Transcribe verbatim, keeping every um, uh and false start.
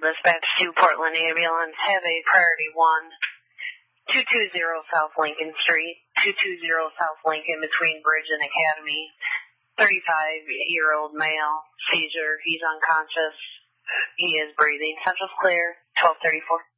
dispatch to Portland Ambulance. Have a priority one, two two zero South Lincoln Street, two two zero South Lincoln between Bridge and Academy. thirty-five-year-old male, seizure. He's unconscious. He is breathing. Central's clear, twelve thirty-four.